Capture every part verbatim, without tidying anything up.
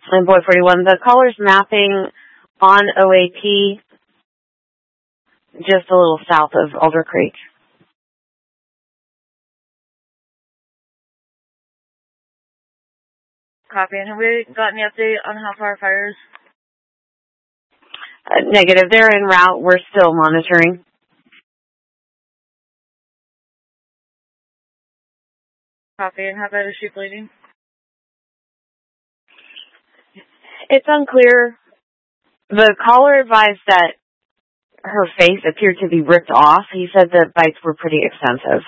And Boy forty-one, the caller's mapping on O A P, just a little south of Alder Creek. Copy. And have we got any update on how far fire is? Uh, negative. They're en route. We're still monitoring. Copy. And how bad is she bleeding? It's unclear. The caller advised that her face appeared to be ripped off. He said the bites were pretty extensive.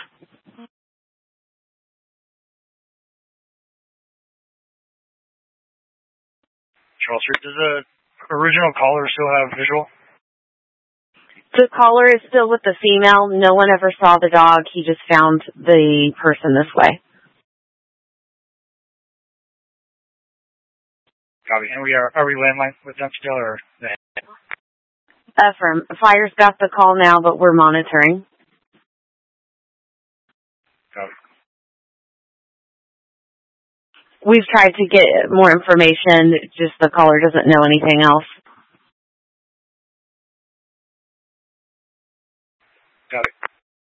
Charles Street, does the original caller still have visual? The caller is still with the female. No one ever saw the dog. He just found the person this way. Copy. And we are, are we landline with them still, or? Affirm. Fire's got the call now, but we're monitoring. Copy. We've tried to get more information, just the caller doesn't know anything else. Got it.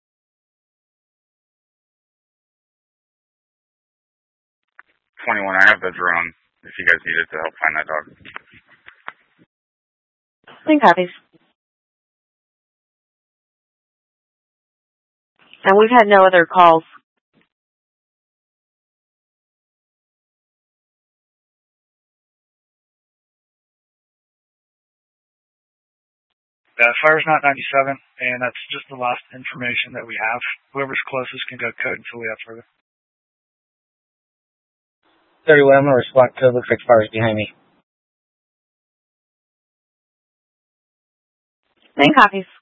twenty-one, I have the drone, if you guys need it to help find that dog. Same copies. And we've had no other calls. Uh, fire's not ninety-seven, and that's just the last information that we have. Whoever's closest can go code until we have further. thirty-one, I'm going to respond to it. Looks like fire's behind me. Same copies.